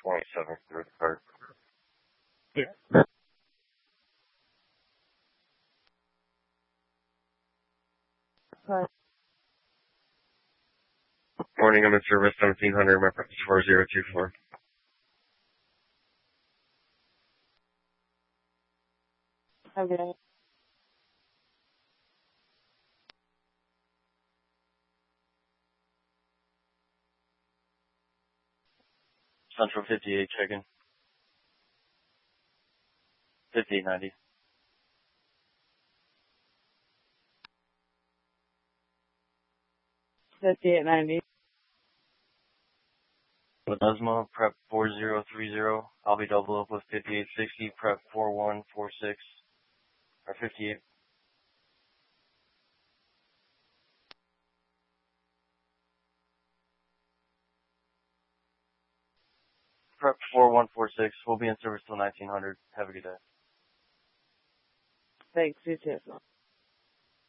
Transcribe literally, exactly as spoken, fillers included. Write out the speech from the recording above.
twenty-seven through the card. Yeah. Hi. Morning, I'm in service seventeen hundred, my price is four zero two four. Okay. Central fifty-eight, check-in. fifty-eight ninety. Fifty-eight ninety. Ledesma, prep four zero three zero. I'll be double up with fifty-eight sixty, prep four one four six, or fifty-eight. Prep four one four six. We'll be in service till nineteen hundred. Have a good day. Thanks, you too.